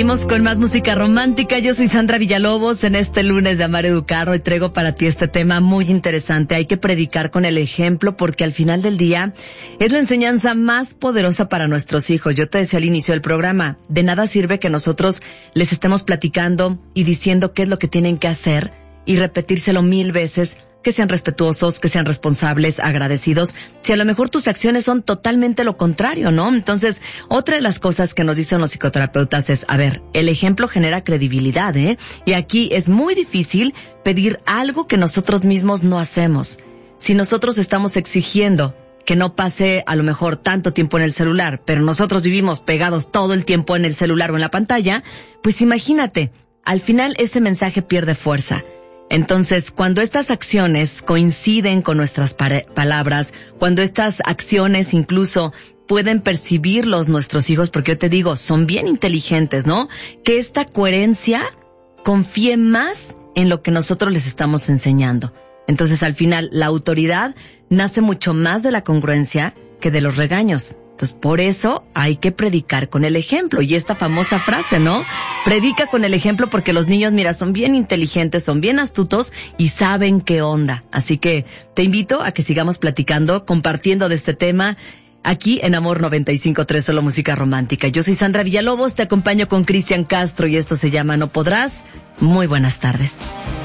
Seguimos con más música romántica. Yo soy Sandra Villalobos. En este lunes de Amar, Educar, hoy traigo para ti este tema muy interesante. Hay que predicar con el ejemplo porque al final del día es la enseñanza más poderosa para nuestros hijos. Yo te decía al inicio del programa, de nada sirve que nosotros les estemos platicando y diciendo qué es lo que tienen que hacer y repetírselo 1000 veces, que sean respetuosos, que sean responsables, agradecidos, si a lo mejor tus acciones son totalmente lo contrario, ¿no? Entonces, otra de las cosas que nos dicen los psicoterapeutas es, a ver, el ejemplo genera credibilidad, ¿eh? Y aquí es muy difícil pedir algo que nosotros mismos no hacemos. Si nosotros estamos exigiendo que no pase a lo mejor tanto tiempo en el celular, pero nosotros vivimos pegados todo el tiempo en el celular o en la pantalla, pues imagínate, al final ese mensaje pierde fuerza. Entonces, cuando estas acciones coinciden con nuestras palabras, cuando estas acciones incluso pueden percibirlos nuestros hijos, porque yo te digo, son bien inteligentes, ¿no? Que esta coherencia confíe más en lo que nosotros les estamos enseñando. Entonces, al final, la autoridad nace mucho más de la congruencia que de los regaños. Entonces, por eso hay que predicar con el ejemplo. Y esta famosa frase, ¿no? Predica con el ejemplo porque los niños, mira, son bien inteligentes, son bien astutos y saben qué onda. Así que te invito a que sigamos platicando, compartiendo de este tema aquí en Amor 95.3, solo música romántica. Yo soy Sandra Villalobos, te acompaño con Cristian Castro y esto se llama No Podrás. Muy buenas tardes.